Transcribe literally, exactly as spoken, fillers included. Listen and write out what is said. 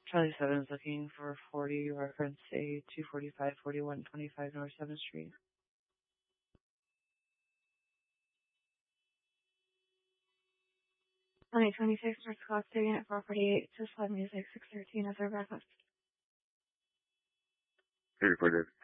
Charlie seven is looking for forty, reference A two forty-five, forty-one twenty-five North seventh Street. twenty twenty-six North Scottsdale, Unit four forty-eight, just live music, six thirteen as our breakfast. Hey, reported.